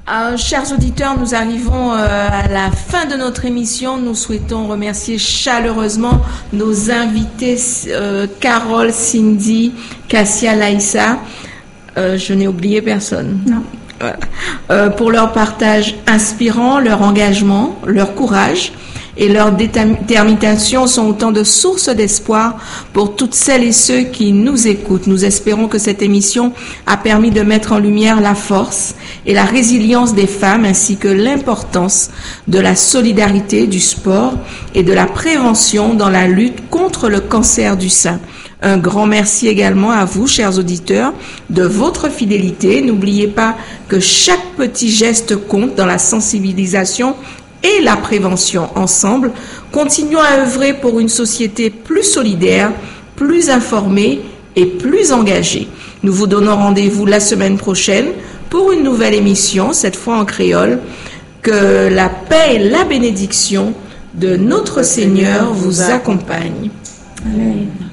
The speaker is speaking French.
Chers auditeurs, nous arrivons à la fin de notre émission. Nous souhaitons remercier chaleureusement nos invités Carole, Cindy, Cassia, Laïssa. Je n'ai oublié personne. Non. Voilà. Pour leur partage inspirant, leur engagement, leur courage et leur détermination sont autant de sources d'espoir pour toutes celles et ceux qui nous écoutent. Nous espérons que cette émission a permis de mettre en lumière la force et la résilience des femmes ainsi que l'importance de la solidarité, du sport et de la prévention dans la lutte contre le cancer du sein. Un grand merci également à vous, chers auditeurs, de votre fidélité. N'oubliez pas que chaque petit geste compte dans la sensibilisation et la prévention. Ensemble, continuons à œuvrer pour une société plus solidaire, plus informée et plus engagée. Nous vous donnons rendez-vous la semaine prochaine pour une nouvelle émission, cette fois en créole. Que la paix et la bénédiction de notre Seigneur vous accompagnent. Amen.